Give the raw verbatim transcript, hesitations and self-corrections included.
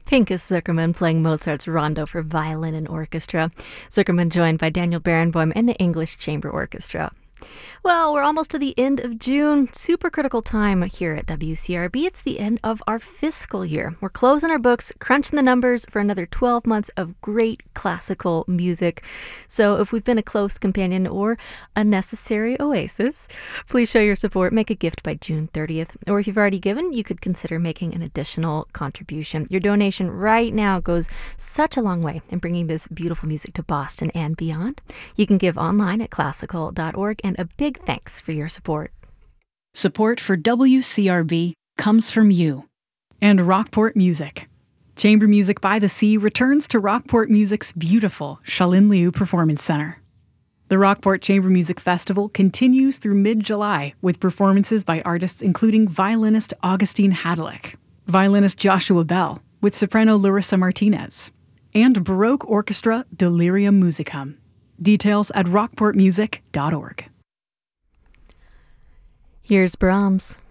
Pinchas Zuckerman playing Mozart's Rondo for violin and orchestra. Zuckerman joined by Daniel Barenboim and the English Chamber Orchestra. Well, we're almost to the end of June. Super critical time here at W C R B. It's the end of our fiscal year. We're closing our books, crunching the numbers for another twelve months of great classical music. So if we've been a close companion or a necessary oasis, please show your support. Make a gift by June thirtieth. Or if you've already given, you could consider making an additional contribution. Your donation right now goes such a long way in bringing this beautiful music to Boston and beyond. You can give online at classical dot org. And a big thanks for your support. Support for W C R B comes from you. And Rockport Music. Chamber Music by the Sea returns to Rockport Music's beautiful Shalin Liu Performance Center. The Rockport Chamber Music Festival continues through mid-July with performances by artists including violinist Augustine Hadlick, violinist Joshua Bell with soprano Larissa Martinez, and Baroque Orchestra Delirium Musicum. Details at rockport music dot org. Here's Brahms.